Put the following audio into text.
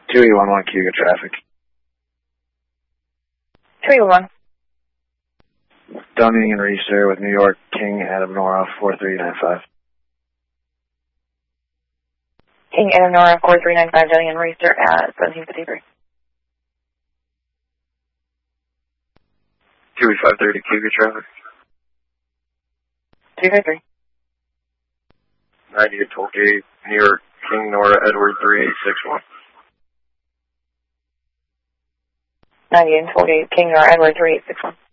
2E11 Cougar traffic. 2E11. Dunning and Reeser with New York, King, Adam Nora, 4395. King, Adam Nora, 4395, Dunning and Reeser at 1753. 2E530 Cougar traffic. 253. 90 at Tollgate, New York, King, Nora, Edward, 3861. 90 at Tollgate, King, Nora, Edward, 3861.